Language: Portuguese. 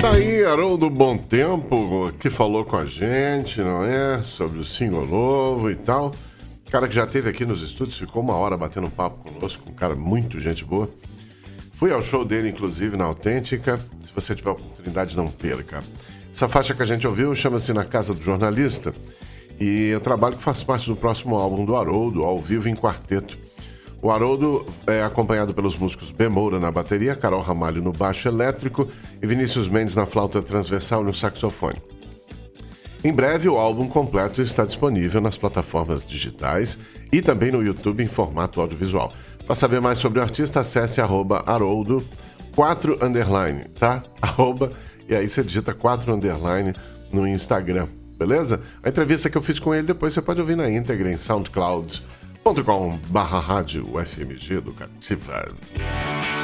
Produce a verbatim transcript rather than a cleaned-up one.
aí, Haroldo Bom Tempo, que falou com a gente, não é? Sobre o single novo e tal. Cara que já esteve aqui nos estúdios, ficou uma hora batendo um papo conosco, um cara muito gente boa. Fui ao show dele, inclusive, na Autêntica. Se você tiver a oportunidade, não perca. Essa faixa que a gente ouviu chama-se Na Casa do Jornalista. E é um trabalho que faz parte do próximo álbum do Haroldo, ao vivo em quarteto. O Haroldo é acompanhado pelos músicos Ben Moura na bateria, Carol Ramalho no baixo elétrico e Vinícius Mendes na flauta transversal e no saxofone. Em breve, o álbum completo está disponível nas plataformas digitais e também no YouTube em formato audiovisual. Para saber mais sobre o artista, acesse arroba Haroldo quatro underline, tá? Arroba, e aí você digita quatro underline no Instagram, beleza? A entrevista que eu fiz com ele depois você pode ouvir na íntegra em soundcloud ponto com barra rádio F M G Educativa.